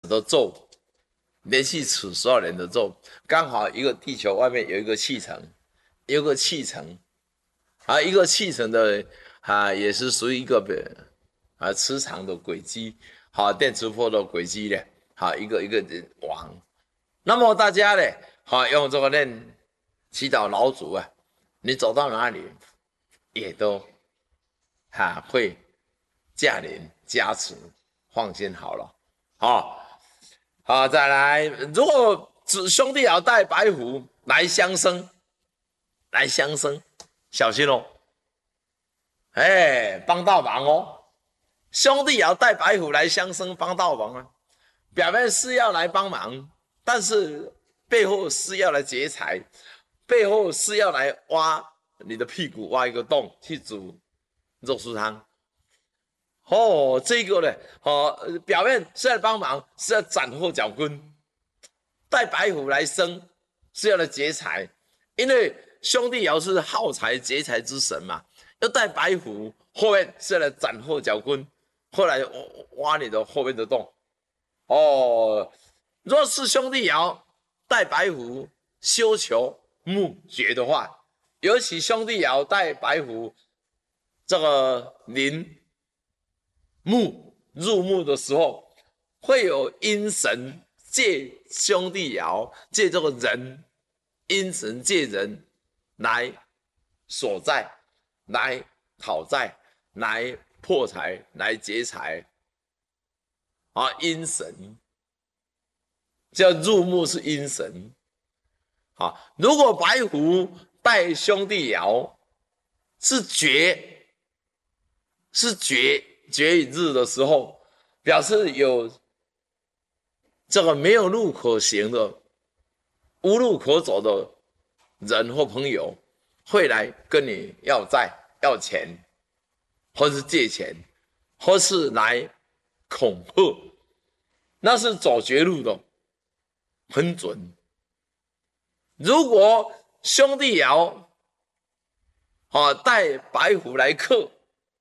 的咒，连续数12年的咒，刚好一个地球外面有一个气层，有个气层啊，一个气层的也是属于一个磁场的轨迹，电磁波的轨迹的，一个网。那么大家呢，用这个念祈祷老祖啊，你走到哪里也都会驾临加持，放心好了。再来，如果兄弟要带白虎来相生，小心哦，帮倒忙哦。兄弟要带白虎来相生，帮倒忙啊。表面是要来帮忙，但是背后是要来劫财，背后是要来挖你的屁股，挖一个洞去煮肉丝汤。这个呢，表面是要帮忙，是要斩后脚跟，带白虎来生是要来劫财，因为兄弟爻是耗财劫财之神嘛，要带白虎，后面是要来斩后脚跟，后来挖你的后面的洞。若是兄弟爻带白虎修求木绝的话，尤其兄弟爻带白虎这个临木入木的时候，会有阴神借兄弟爻，借这个人，阴神借人来索债，来讨债，来破财，来劫财阴神叫入木是阴神如果白虎带兄弟爻是绝与日的时候，表示有这个没有路可行的、无路可走的人或朋友会来跟你要债、要钱，或是借钱，或是来恐吓，那是走绝路的，很准。如果兄弟爻带白虎来克，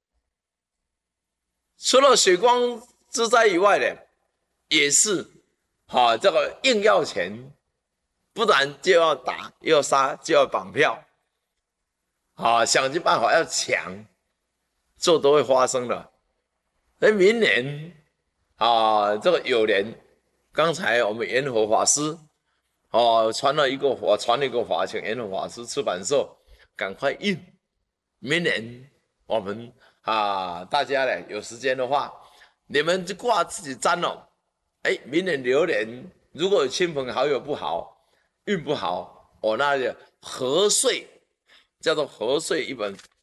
除了血光之灾以外的，也是这个硬要钱，不然就要打，又要杀，就要绑票想尽办法要抢，这都会发生的。明年这个有年，刚才我们元和法师传了一个法，请元和法师出版社赶快印。明年我们大家呢有时间的话，你们就挂自己占了。明年流年如果有亲朋好友不好，运不好，那就合岁，叫做合岁一本